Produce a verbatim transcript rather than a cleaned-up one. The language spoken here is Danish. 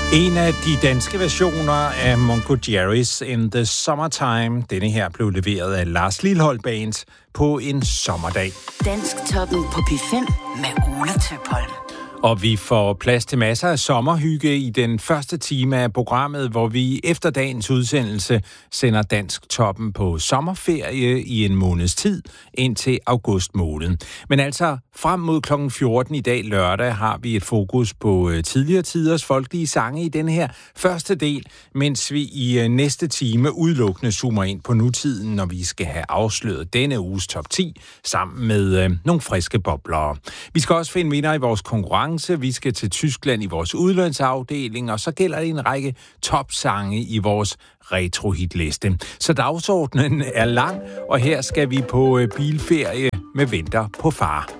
En af de danske versioner af Mungo Jerry's In the Summertime. Denne her blev leveret af Lars Lilholt Band på en sommerdag. Dansktoppen på P fem med Ole Tøpholm. Og vi får plads til masser af sommerhygge i den første time af programmet, hvor vi efter dagens udsendelse sender Dansktoppen på sommerferie i en måneds tid indtil august måned. Men altså frem mod klokken fjorten i dag lørdag har vi et fokus på tidligere tiders folkelige sange i denne her første del, mens vi i næste time udelukkende zoomer ind på nutiden, når vi skal have afsløret denne uges top ti sammen med øh, nogle friske boblere. Vi skal også finde vinder i vores konkurrence. Vi skal til Tyskland i vores udlandsafdeling, og så gælder det en række topsange i vores retrohitliste. Så dagsordenen er lang, og her skal vi på bilferie med Venter på far.